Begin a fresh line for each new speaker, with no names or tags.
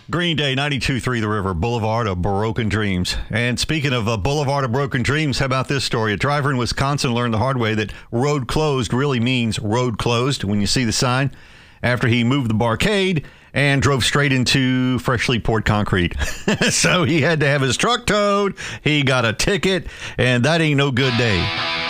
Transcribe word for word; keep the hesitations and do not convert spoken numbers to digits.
Green Day, ninety-two point three The River, Boulevard of Broken Dreams. And speaking of a Boulevard of Broken Dreams, how about this story? A driver in Wisconsin learned the hard way that road closed really means road closed when you see the sign, after he moved the barcade and drove straight into freshly poured concrete. So he had to have his truck towed. He got a ticket, and that ain't no good day.